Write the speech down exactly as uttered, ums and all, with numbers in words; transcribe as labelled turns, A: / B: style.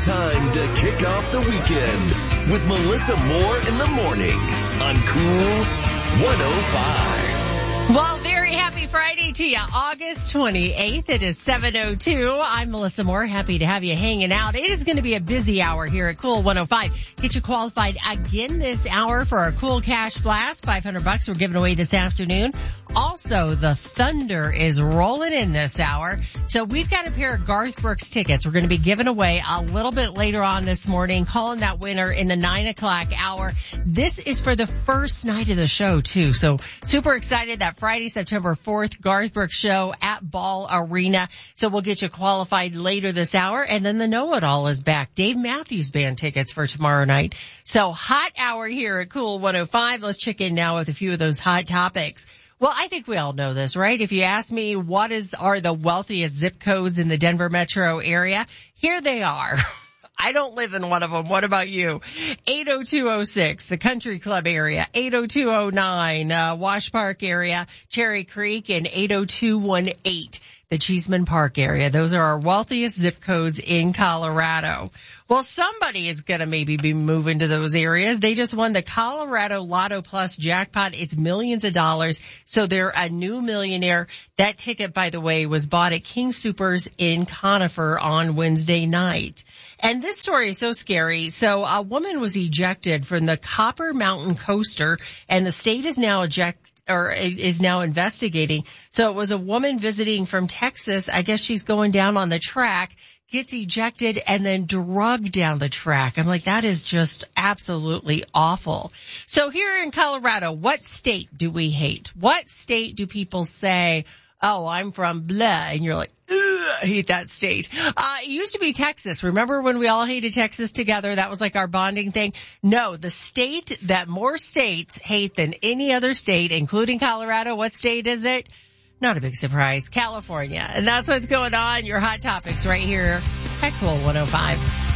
A: time to kick off the weekend with Melissa Moore in the morning on Cool one oh five.
B: Well, very happy Friday to you. August twenty-eighth. It is seven oh two. I'm Melissa Moore. Happy to have you hanging out. It is going to be a busy hour here at Cool one oh five. Get you qualified again this hour for our Cool Cash Blast. five hundred bucks we're giving away this afternoon. Also, the Thunder is rolling in this hour. So we've got a pair of Garth Brooks tickets we're going to be giving away a little bit later on this morning, calling that winner in the nine o'clock hour. This is for the first night of the show, too. So super excited that Friday, September fourth, Garth Brooks show at Ball Arena. So we'll get you qualified later this hour. And then the Know-It-All is back. Dave Matthews Band tickets for tomorrow night. So hot hour here at Cool one oh five. Let's check in now with a few of those hot topics. Well, I think we all know this, right? If you ask me what is are the wealthiest zip codes in the Denver metro area, here they are. I don't live in one of them. What about you? eight oh two oh six, the Country Club area, eight oh two oh nine, uh, Wash Park area, Cherry Creek, and eight oh two one eight, the Cheeseman Park area. Those are our wealthiest zip codes in Colorado. Well, somebody is going to maybe be moving to those areas. They just won the Colorado Lotto Plus jackpot. It's millions of dollars. So they're a new millionaire. That ticket, by the way, was bought at King Soopers in Conifer on Wednesday night. And this story is so scary. So a woman was ejected from the Copper Mountain Coaster, and the state is now ejected. or is now investigating. So it was a woman visiting from Texas. I guess she's going down on the track, gets ejected, and then drugged down the track. I'm like, that is just absolutely awful. So here in Colorado, what state do we hate? What state do people say, oh, I'm from blah, and you're like, ugh, I hate that state. Uh, it used to be Texas. Remember when we all hated Texas together? That was like our bonding thing. No, the state that more states hate than any other state, including Colorado, what state is it? Not a big surprise. California. And that's what's going on. Your hot topics right here at Cool one oh five.